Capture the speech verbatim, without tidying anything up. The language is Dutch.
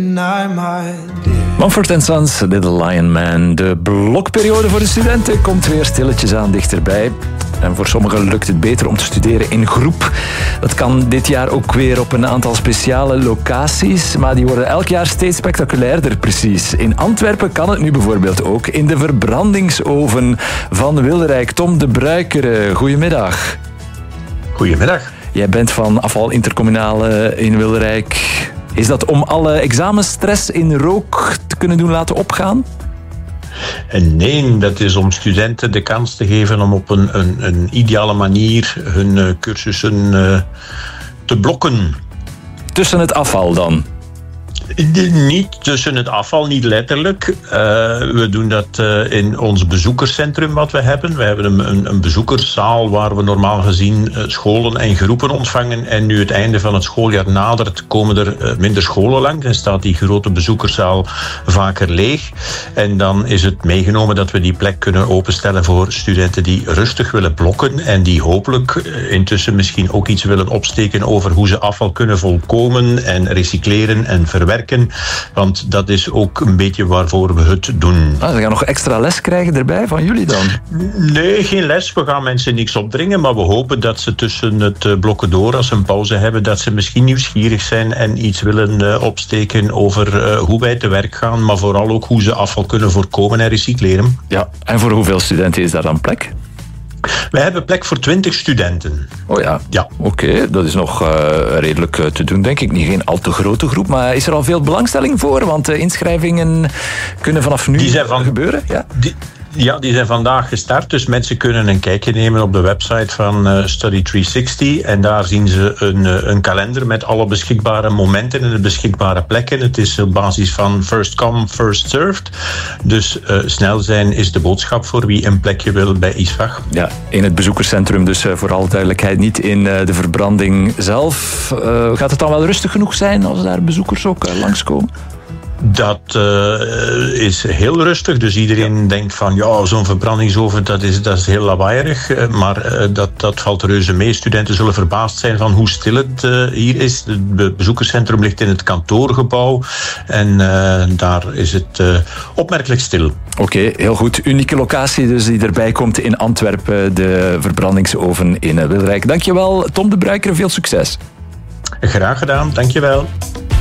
Mumford and Sons, Little Lion Man. De blokperiode voor de studenten komt weer stilletjes aan dichterbij. En voor sommigen lukt het beter om te studeren in groep. Dat kan dit jaar ook weer op een aantal speciale locaties. Maar die worden elk jaar steeds spectaculairder, precies. In Antwerpen kan het nu bijvoorbeeld ook in de verbrandingsoven van Wilrijk. Tom de Bruikere, goedemiddag. Goedemiddag. Jij bent van Afval Intercommunale in Wilrijk. Is dat om alle examenstress in rook te kunnen doen laten opgaan? Nee, dat is om studenten de kans te geven om op een, een, een ideale manier hun uh, cursussen uh, te blokken. Tussen het afval dan? Niet tussen het afval, niet letterlijk. Uh, we doen dat uh, in ons bezoekerscentrum wat we hebben. We hebben een, een, een bezoekerszaal waar we normaal gezien uh, scholen en groepen ontvangen. En nu het einde van het schooljaar nadert, komen er uh, minder scholen langs. En staat die grote bezoekerszaal vaker leeg. En dan is het meegenomen dat we die plek kunnen openstellen voor studenten die rustig willen blokken. En die hopelijk uh, intussen misschien ook iets willen opsteken over hoe ze afval kunnen volkomen en recycleren en verwerken. Want dat is ook een beetje waarvoor we het doen. Ah, ze gaan nog extra les krijgen erbij van jullie dan? Nee, geen les. We gaan mensen niks opdringen. Maar we hopen dat ze tussen het blokken door, als ze een pauze hebben, dat ze misschien nieuwsgierig zijn en iets willen uh, opsteken over uh, hoe wij te werk gaan. Maar vooral ook hoe ze afval kunnen voorkomen en recycleren. Ja, en voor hoeveel studenten is daar dan plek? Wij hebben plek voor twintig studenten. Oh ja, ja. Oké, okay, dat is nog uh, redelijk uh, te doen, denk ik. Niet geen al te grote groep, maar is er al veel belangstelling voor? Want uh, inschrijvingen kunnen vanaf nu die zijn van, gebeuren. Ja? Die, ja, die zijn vandaag gestart, dus mensen kunnen een kijkje nemen op de website van uh, Study driehonderdzestig. En daar zien ze een, uh, een kalender met alle beschikbare momenten en de beschikbare plekken. Het is op basis van first come, first served. Dus uh, snel zijn is de boodschap voor wie een plekje wil bij I S V A G. Ja, in het bezoekerscentrum, dus uh, voor alle duidelijkheid niet in uh, de verbranding zelf. Uh, gaat het dan wel rustig genoeg zijn als daar bezoekers ook uh, langskomen? Dat uh, is heel rustig, dus iedereen ja. denkt van ja, zo'n verbrandingsoven, dat is, dat is heel lawaaierig, uh, maar uh, dat, dat valt reuze mee. Studenten zullen verbaasd zijn van hoe stil het uh, hier is. Het bezoekerscentrum ligt in het kantoorgebouw en uh, daar is het uh, opmerkelijk stil. Oké, okay, heel goed. Unieke locatie dus die erbij komt in Antwerpen, de verbrandingsoven in Wilrijk. Dankjewel, Tom de Bruikere, veel succes. Graag gedaan, dankjewel.